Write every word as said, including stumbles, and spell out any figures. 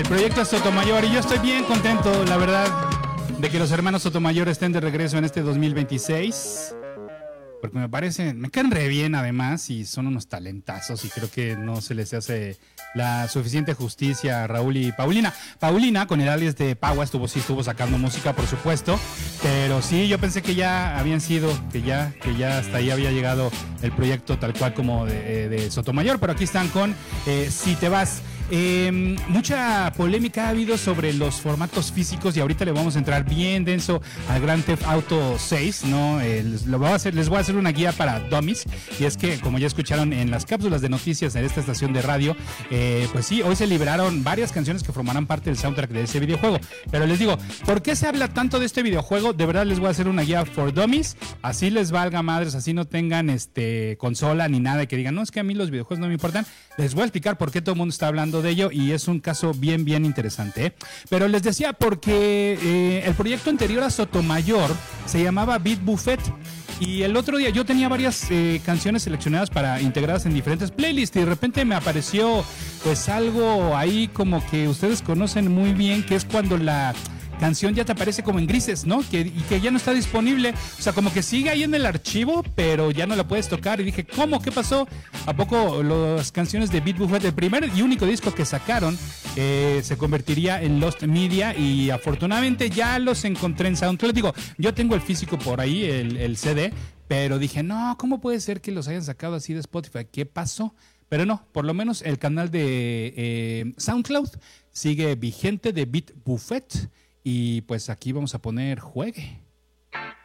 El proyecto Sotomayor, y yo estoy bien contento, la verdad, de que los hermanos Sotomayor estén de regreso en este dos mil veintiséis. Porque me parece, me caen re bien además y son unos talentazos y creo que no se les hace la suficiente justicia a Raúl y Paulina. Paulina, con el alias de Paua, estuvo, sí estuvo sacando música, por supuesto, pero sí, yo pensé que ya habían sido, que ya, que ya hasta ahí había llegado el proyecto tal cual como de, de Sotomayor, pero aquí están con eh, Si Te Vas. Eh, mucha polémica ha habido sobre los formatos físicos y ahorita le vamos a entrar bien denso al Grand Theft Auto seis, ¿no? Eh, les, lo voy a hacer, les voy a hacer una guía para dummies, y es que, como ya escucharon en las cápsulas de noticias en esta estación de radio, eh, pues sí, hoy se liberaron varias canciones que formarán parte del soundtrack de ese videojuego, pero les digo, ¿por qué se habla tanto de este videojuego? De verdad les voy a hacer una guía for dummies, así les valga madres, así no tengan este consola ni nada y que digan, no, es que a mí los videojuegos no me importan. Les voy a explicar por qué todo el mundo está hablando de ello y es un caso bien, bien interesante, ¿eh? Pero les decía porque eh, el proyecto anterior a Sotomayor se llamaba Beat Buffet y el otro día yo tenía varias eh, canciones seleccionadas para integradas en diferentes playlists y de repente me apareció pues algo ahí como que ustedes conocen muy bien, que es cuando la canción ya te aparece como en grises, ¿no? Que, y que ya no está disponible. O sea, como que sigue ahí en el archivo, pero ya no la puedes tocar. Y dije, ¿cómo? ¿Qué pasó? ¿A poco las canciones de Beat Buffet, el primer y único disco que sacaron, eh, se convertiría en Lost Media? Y afortunadamente ya los encontré en SoundCloud. Digo, yo tengo el físico por ahí, el, el C D, pero dije, no, ¿cómo puede ser que los hayan sacado así de Spotify? ¿Qué pasó? Pero no, por lo menos el canal de eh, SoundCloud sigue vigente de Beat Buffet. Y pues aquí vamos a poner Juegue.